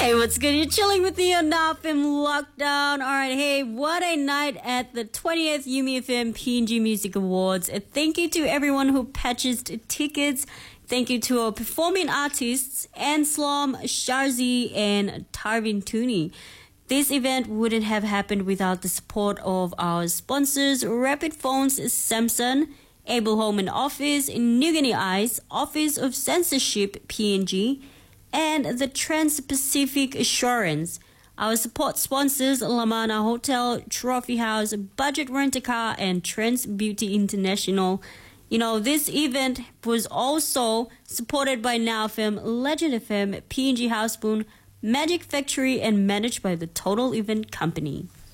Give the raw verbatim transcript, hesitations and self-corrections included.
Hey, what's good? You're chilling with me on Now F M Lockdown. All right, hey, what a night at the twentieth Yumi F M P N G Music Awards. Uh, Thank you to everyone who purchased tickets. Thank you to our performing artists, Anslom, Sharzi, and Tarvin Tooney. This event wouldn't have happened without the support of our sponsors, Rapid Phones, Samsung, Able Home and Office, New Guinea Eyes, Office of Censorship, P N G, and the Trans-Pacific Assurance. Our support sponsors, Lamana Hotel, Trophy House, Budget Rent-A-Car, and Trans Beauty International. You know, this event was also supported by Now F M, Legend F M, P N G Houseboon, Magic Factory, and managed by the Total Event Company.